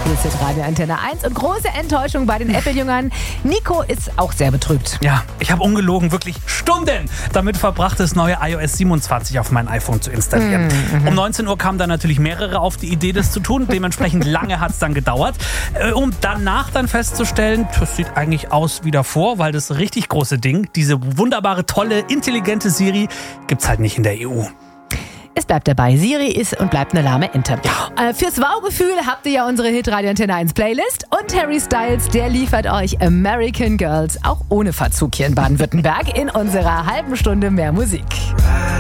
Hier ist jetzt Radio Antenne 1 und große Enttäuschung bei den Apple-Jüngern. Nico ist auch sehr betrübt. Ja, ich habe ungelogen wirklich Stunden damit verbracht, das neue iOS 27 auf mein iPhone zu installieren. Um 19 Uhr kamen dann natürlich mehrere auf die Idee, das zu tun. Dementsprechend lange hat es dann gedauert. Um danach dann festzustellen, das sieht eigentlich aus wie davor, weil das richtig große Ding, diese wunderbare, tolle, intelligente Siri, gibt's halt nicht in der EU. Es bleibt dabei, Siri ist und bleibt eine lahme Ente. Fürs Wow-Gefühl habt ihr ja unsere Hit-Radio Antenne 1 Playlist und Harry Styles, der liefert euch American Girls auch ohne Verzug hier in Baden-Württemberg in unserer halben Stunde mehr Musik.